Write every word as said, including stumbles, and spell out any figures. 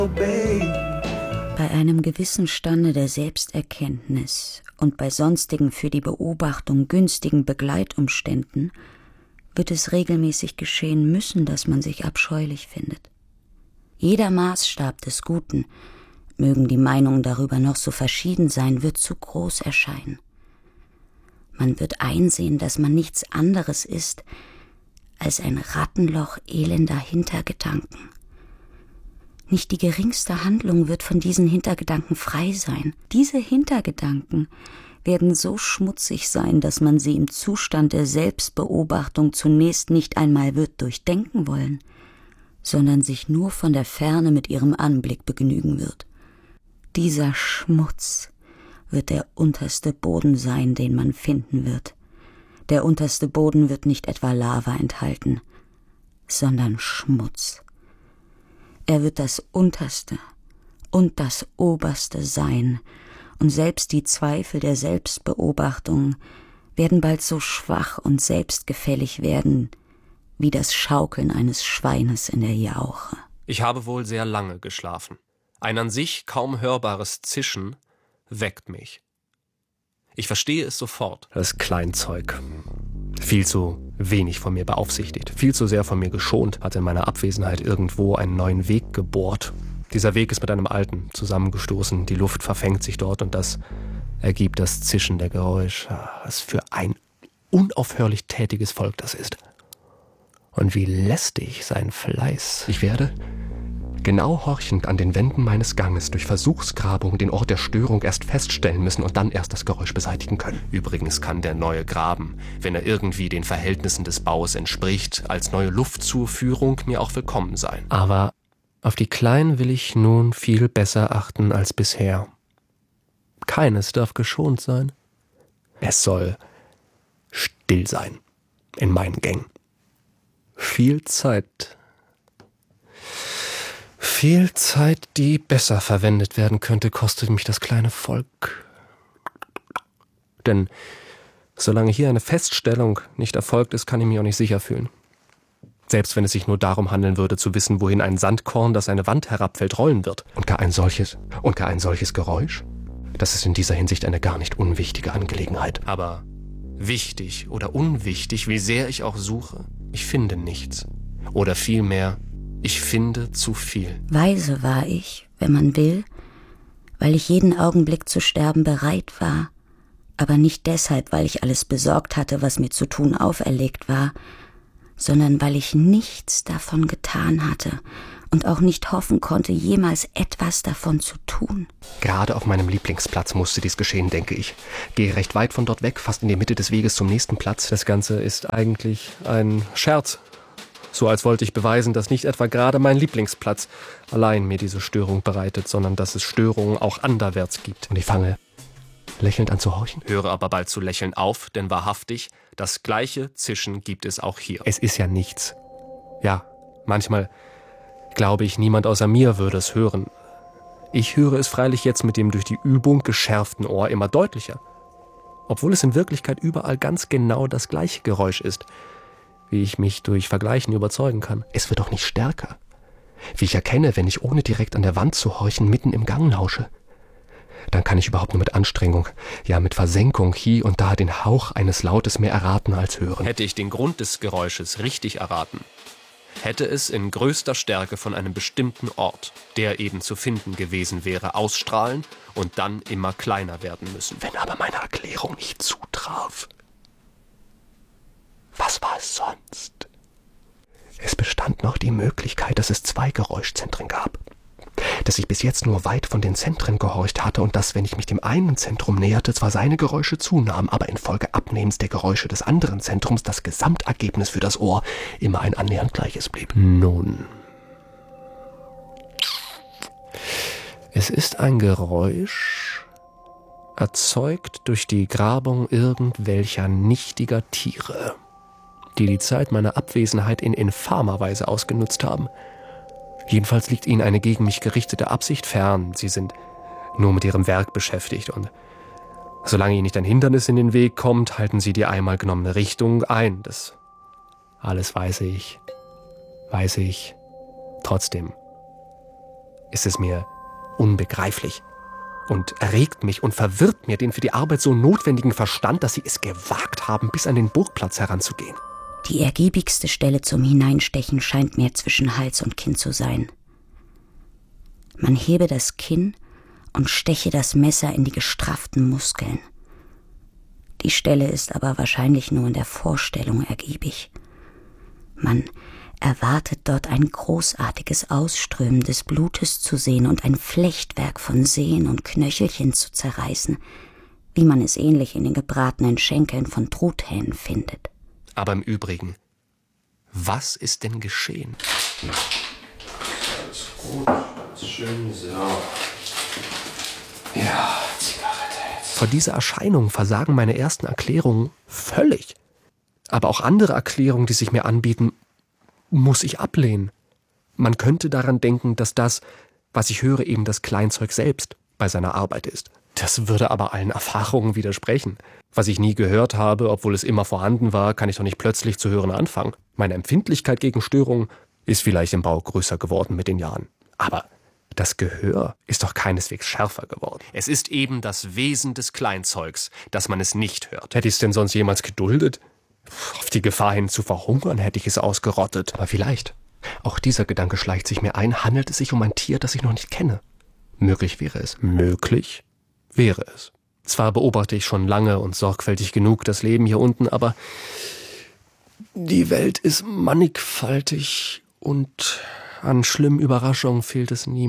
Bei einem gewissen Stande der Selbsterkenntnis und bei sonstigen für die Beobachtung günstigen Begleitumständen wird es regelmäßig geschehen müssen, dass man sich abscheulich findet. Jeder Maßstab des Guten, mögen die Meinungen darüber noch so verschieden sein, wird zu groß erscheinen. Man wird einsehen, dass man nichts anderes ist als ein Rattenloch elender Hintergedanken. Nicht die geringste Handlung wird von diesen Hintergedanken frei sein. Diese Hintergedanken werden so schmutzig sein, dass man sie im Zustand der Selbstbeobachtung zunächst nicht einmal wird durchdenken wollen, sondern sich nur von der Ferne mit ihrem Anblick begnügen wird. Dieser Schmutz wird der unterste Boden sein, den man finden wird. Der unterste Boden wird nicht etwa Lava enthalten, sondern Schmutz. Er wird das Unterste und das Oberste sein, und selbst die Zweifel der Selbstbeobachtung werden bald so schwach und selbstgefällig werden, wie das Schaukeln eines Schweines in der Jauche. Ich habe wohl sehr lange geschlafen. Ein an sich kaum hörbares Zischen weckt mich. Ich verstehe es sofort. Das Kleinzeug. Viel zu wenig von mir beaufsichtigt, viel zu sehr von mir geschont, hat in meiner Abwesenheit irgendwo einen neuen Weg gebohrt. Dieser Weg ist mit einem alten zusammengestoßen, die Luft verfängt sich dort und das ergibt das Zischen der Geräusche. Was für ein unaufhörlich tätiges Volk das ist. Und wie lästig sein Fleiß. Ich werde, genau horchend an den Wänden meines Ganges, durch Versuchsgrabung den Ort der Störung erst feststellen müssen und dann erst das Geräusch beseitigen können. Übrigens kann der neue Graben, wenn er irgendwie den Verhältnissen des Baues entspricht, als neue Luftzuführung mir auch willkommen sein. Aber auf die Kleinen will ich nun viel besser achten als bisher. Keines darf geschont sein. Es soll still sein in meinen Gängen. Viel Zeit... Viel Zeit, die besser verwendet werden könnte, kostet mich das kleine Volk. Denn solange hier eine Feststellung nicht erfolgt ist, kann ich mich auch nicht sicher fühlen. Selbst wenn es sich nur darum handeln würde, zu wissen, wohin ein Sandkorn, das eine Wand herabfällt, rollen wird. Und gar ein solches, und gar ein solches Geräusch? Das ist in dieser Hinsicht eine gar nicht unwichtige Angelegenheit. Aber wichtig oder unwichtig, wie sehr ich auch suche, ich finde nichts. Oder vielmehr, ich finde zu viel. Weise war ich, wenn man will, weil ich jeden Augenblick zu sterben bereit war, aber nicht deshalb, weil ich alles besorgt hatte, was mir zu tun auferlegt war, sondern weil ich nichts davon getan hatte und auch nicht hoffen konnte, jemals etwas davon zu tun. Gerade auf meinem Lieblingsplatz musste dies geschehen, denke ich. Gehe recht weit von dort weg, fast in die Mitte des Weges zum nächsten Platz. Das Ganze ist eigentlich ein Scherz. So als wollte ich beweisen, dass nicht etwa gerade mein Lieblingsplatz allein mir diese Störung bereitet, sondern dass es Störungen auch anderwärts gibt. Und ich fange lächelnd an zu horchen. Höre aber bald zu lächeln auf, denn wahrhaftig, das gleiche Zischen gibt es auch hier. Es ist ja nichts. Ja, manchmal glaube ich, niemand außer mir würde es hören. Ich höre es freilich jetzt mit dem durch die Übung geschärften Ohr immer deutlicher. Obwohl es in Wirklichkeit überall ganz genau das gleiche Geräusch ist, wie ich mich durch Vergleichen überzeugen kann. Es wird auch nicht stärker. Wie ich erkenne, wenn ich ohne direkt an der Wand zu horchen mitten im Gang lausche. Dann kann ich überhaupt nur mit Anstrengung, ja mit Versenkung hier und da den Hauch eines Lautes mehr erraten als hören. Hätte ich den Grund des Geräusches richtig erraten, hätte es in größter Stärke von einem bestimmten Ort, der eben zu finden gewesen wäre, ausstrahlen und dann immer kleiner werden müssen. Wenn aber meine Erklärung nicht zutraf, was war es sonst? Es bestand noch die Möglichkeit, dass es zwei Geräuschzentren gab. Dass ich bis jetzt nur weit von den Zentren gehorcht hatte und dass, wenn ich mich dem einen Zentrum näherte, zwar seine Geräusche zunahmen, aber infolge Abnehmens der Geräusche des anderen Zentrums das Gesamtergebnis für das Ohr immer ein annähernd gleiches blieb. Nun, es ist ein Geräusch, erzeugt durch die Grabung irgendwelcher nichtiger Tiere, die die Zeit meiner Abwesenheit in infamer Weise ausgenutzt haben. Jedenfalls liegt ihnen eine gegen mich gerichtete Absicht fern. Sie sind nur mit ihrem Werk beschäftigt und solange ihnen nicht ein Hindernis in den Weg kommt, halten sie die einmal genommene Richtung ein. Das alles weiß ich, weiß ich trotzdem. ist es mir unbegreiflich und erregt mich und verwirrt mir den für die Arbeit so notwendigen Verstand, dass sie es gewagt haben, bis an den Burgplatz heranzugehen. Die ergiebigste Stelle zum Hineinstechen scheint mir zwischen Hals und Kinn zu sein. Man hebe das Kinn und steche das Messer in die gestrafften Muskeln. Die Stelle ist aber wahrscheinlich nur in der Vorstellung ergiebig. Man erwartet dort ein großartiges Ausströmen des Blutes zu sehen und ein Flechtwerk von Sehnen und Knöchelchen zu zerreißen, wie man es ähnlich in den gebratenen Schenkeln von Truthähnen findet. Aber im Übrigen, was ist denn geschehen? Alles gut, alles schön, so. Ja, Zigarette jetzt. Vor dieser Erscheinung versagen meine ersten Erklärungen völlig. Aber auch andere Erklärungen, die sich mir anbieten, muss ich ablehnen. Man könnte daran denken, dass das, was ich höre, eben das Kleinzeug selbst bei seiner Arbeit ist. Das würde aber allen Erfahrungen widersprechen. Was ich nie gehört habe, obwohl es immer vorhanden war, kann ich doch nicht plötzlich zu hören anfangen. Meine Empfindlichkeit gegen Störungen ist vielleicht im Bau größer geworden mit den Jahren. Aber das Gehör ist doch keineswegs schärfer geworden. Es ist eben das Wesen des Kleinzeugs, dass man es nicht hört. Hätte ich es denn sonst jemals geduldet? Auf die Gefahr hin zu verhungern, hätte ich es ausgerottet. Aber vielleicht, auch dieser Gedanke schleicht sich mir ein, handelt es sich um ein Tier, das ich noch nicht kenne. Möglich wäre es. Möglich wäre es. Zwar beobachte ich schon lange und sorgfältig genug das Leben hier unten, aber die Welt ist mannigfaltig und an schlimmen Überraschungen fehlt es nie.